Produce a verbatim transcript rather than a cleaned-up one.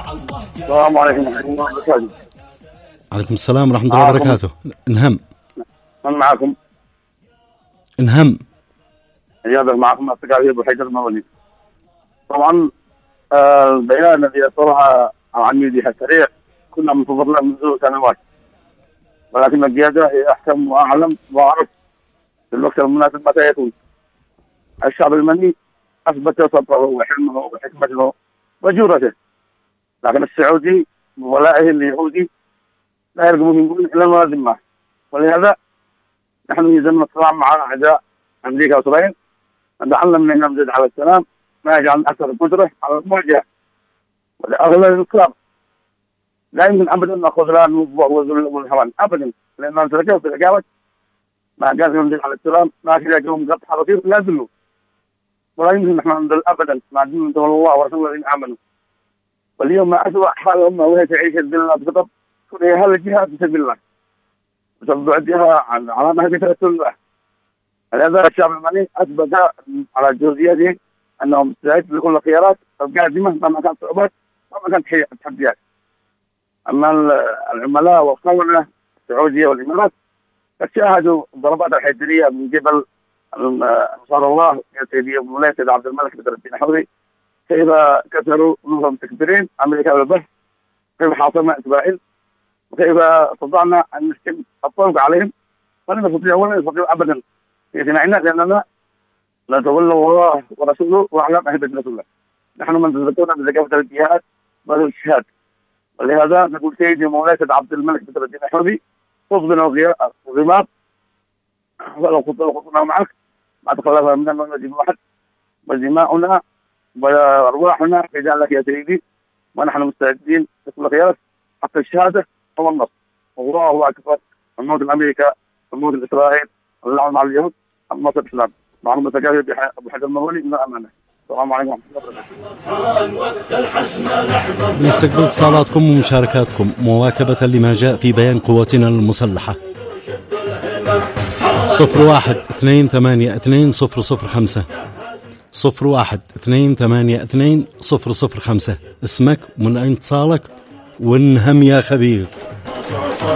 السلام عليكم ورحمة الله وبركاته. عليكم السلام ورحمة الله وبركاته. نهم من معكم؟ نهم عيادة معكم السكري أبو حيدر المولي. طبعا البيان الذي أصدرها عميدي السريع كنا منتظر له منذ سنوات، ولكن القيادة هي أحكم وأعلم وأعرف في الوقت المناسب متى يكون. الشعب المني أثبت صبره وحلمه وحكمته وجورته، لكن السعودي بولائه اليهودي لا يرقب من دون إلا الملازمة، ولهذا نحن يلزمنا الصراع مع أعداء أمريكا وإسرائيل أن نتعلم من نمذج على السلام ما يجعل أكثر القدرة على المواجهة ولأغلب الإسلام. لا يمكن أبدا نأخذ لا الوضوء والذل والهوان أبدا، لأن تركوا في الإجابة ما قال نمذج على السلام ما كذا يوم قط حرطير لا ذلوا، ولا يمكن نحن ننزل أبدا مع دين من الله ورسوله الذين آمنوا. واليوم ما أسوأ أحوال الأمة وهي تعيش الذلة بخطب كل هذا الجهاد في سبيل الله وتبعدها عن على نهج رسول الله. هذا الشعب المني أثبت على جزئيته أنهم مستعد لكل الخيارات القادمة مهما كانت صعوبات ومهما كانت تحديات. أما العملاء والقونة السعودية والإمارات قد شاهدوا الضربات الحيدرية من قبل أنصار الله يا سيدي أبو مولاي سيد عبد الملك بدر الدين حوري، كيف كسروا نظام المستكبرين أمريكا والبحث، كيف حاصرنا إسرائيل، وكيف استطعنا أن نحكم الطرق عليهم. فلن نستطيع ولا نستطيع أبدا في صناعنا، لأننا لا نتولى الله ورسوله وأعلم أهل رسول الله. نحن من تذكرنا بزكاة الجهاد والاجتهاد، ولهذا نقول سيدي مولاي سيد عبد الملك بدر الدين حوري خذنا الغمار ولو خطنا معك ما تخلف من المنهج واحد، ودماؤنا وأرواحنا فداء لك يا سيدي، ونحن مستعدين لكل خيارات حتى الشهادة هو النصر. والله أكبر. الموت الأمريكا الموت الإسرائيل اللعن على اليهود النصر الإسلام. معلومة تجارب أبو حيدر المولي من أمانة. السلام عليكم ورحمة الله وبركاته. نستقبل اتصالاتكم ومشاركاتكم مواكبة لما جاء في بيان قواتنا المسلحة. صفر واحد اثنين ثمانية اثنين صفر صفر خمسة صفر واحد اثنين ثمانية اثنين صفر صفر خمسة. اسمك ومن أين اتصالك؟ ونهم يا خبير.